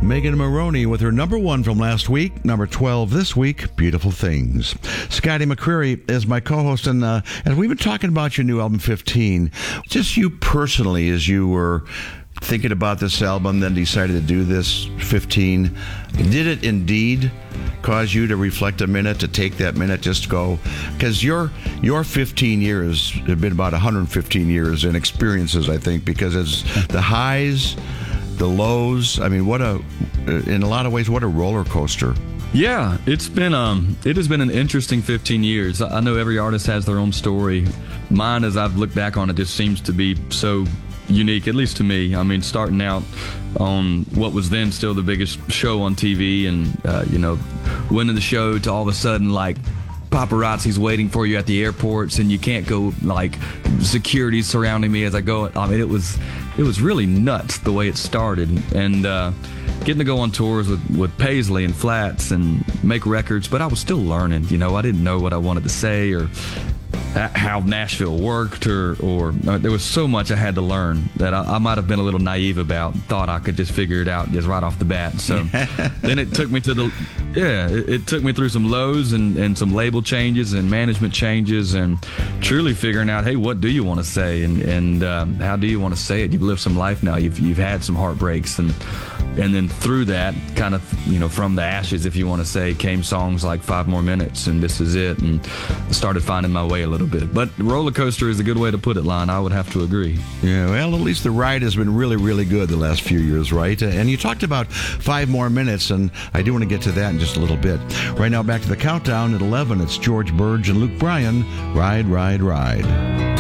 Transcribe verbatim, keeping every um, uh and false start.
Megan Maroney with her number one from last week, number twelve this week, Beautiful Things. Scotty McCreery is my co-host, and uh, as we've been talking about your new album, fifteen, just you personally, as you were thinking about this album, then decided to do this, fifteen, did it indeed cause you to reflect a minute, to take that minute, just go, because your your fifteen years have been about one hundred fifteen years in experiences, I think, because it's the highs, the lows. I mean, what a, in a lot of ways, what a roller coaster. Yeah, it's been um, it has been an interesting fifteen years. I know every artist has their own story. Mine, as I've looked back on it, just seems to be so unique, at least to me. I mean, starting out on what was then still the biggest show on T V, and uh, you know, winning the show, to all of a sudden like paparazzi's waiting for you at the airports, and you can't go, like security surrounding me as I go. I mean, it was it was really nuts the way it started, and uh, getting to go on tours with, with Paisley and Flats and make records, but I was still learning. You know, I didn't know what I wanted to say or how Nashville worked, or, or uh, there was so much I had to learn that I, I might have been a little naive about, thought I could just figure it out just right off the bat. So then it took me to the, yeah, it, it took me through some lows and, and some label changes and management changes, and truly figuring out, hey, what do you want to say, and, and um, how do you want to say it? You've lived some life now. You've, you've had some heartbreaks, and and then through that, kind of, you know, from the ashes, if you want to say, came songs like Five More Minutes and This Is It, and started finding my way a little bit. But roller coaster is a good way to put it, Lon. I would have to agree. Yeah, well, at least the ride has been really, really good the last few years, right? And you talked about Five More Minutes, and I do want to get to that in just a little bit. Right now, back to the countdown at eleven. It's George Burge and Luke Bryan, Ride, Ride, Ride.